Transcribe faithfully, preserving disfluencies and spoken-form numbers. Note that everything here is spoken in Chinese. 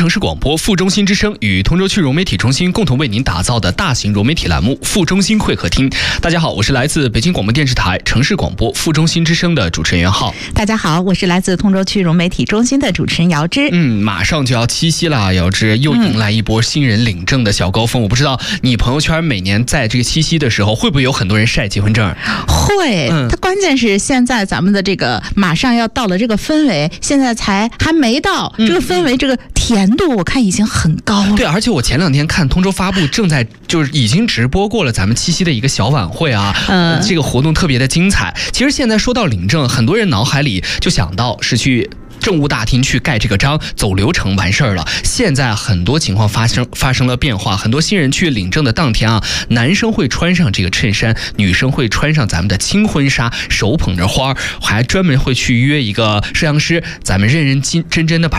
城市广播副中心之声与通州区融媒体中心共同为您打造的大型融媒体栏目副中心会客厅。大家好，我是来自北京广播电视台城市广播副中心之声的主持人袁浩。 大家好，我是来自通州区融媒体中心的主持人姚芝。 嗯，马上就要七夕了，姚芝又迎来一波新人领证的小高峰。嗯、我不知道你朋友圈每年在这个七夕的时候，会不会有很多人晒结婚证？ 会，嗯，它关键是现在咱们的这个马上要到了这个氛围，现在才还没到、嗯、这个氛围，这个甜度我看已经很高了。 对，而且我前两天看通州发布正在就是已经直播过了咱们七夕的一个小晚会啊，嗯，这个活动特别的精彩。其实现在说到领证，很多人脑海里就想到是去政务大厅去盖这个章，走流程完事儿了。现在很多情况发生发生了变化，很多新人去领证的当天啊，男生会穿上这个衬衫，女生会穿上咱们的轻婚纱，手捧着花，还专门会去约一个摄像师，咱们认认真真的把